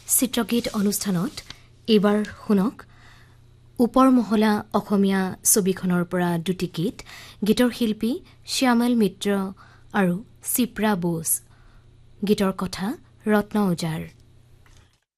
চিত্ৰগীত অনুষ্ঠানত এইবাৰ শুনক ওপৰ মহলা অসমীয়া ছবিখনৰ পৰা দুটি গীত গীতৰ শিল্পী শ্যামল মিত্ৰ আৰু চিপ্ৰা বোস গীতৰ কথা ৰত্ন ওজাৰ